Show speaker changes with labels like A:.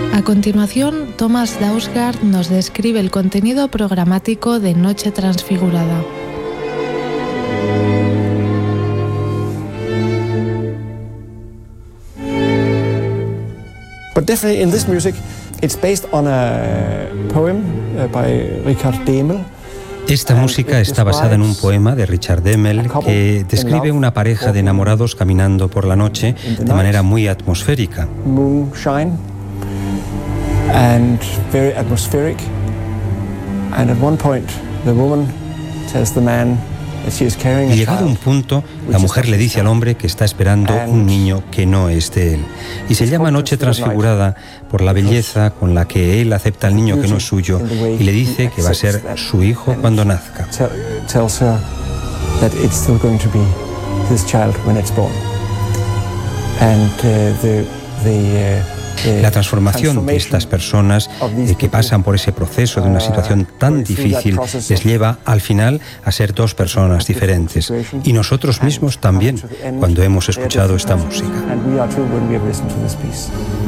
A: A continuación, Thomas Dausgaard nos describe el contenido programático de Noche Transfigurada.
B: But definitely in this music, it's based on a poem by Richard Dehmel.
C: Esta música está basada en un poema de Richard Dehmel que describe una pareja de enamorados caminando por la noche de manera muy atmosférica.
B: Moonshine and very atmospheric. And at one point, the woman tells the man that she is carrying a
C: Y llegado a un punto, la mujer le dice al hombre que está esperando un niño que no es de él. Y se llama Noche Transfigurada por la belleza con la que él acepta al niño que no es suyo y le dice que va a ser su hijo cuando nazca.
B: Tells her that it's still going to be his child when it's born. And
C: La transformación de estas personas que pasan por ese proceso de una situación tan difícil les lleva al final a ser dos personas diferentes. Y nosotros mismos también, cuando hemos escuchado esta música.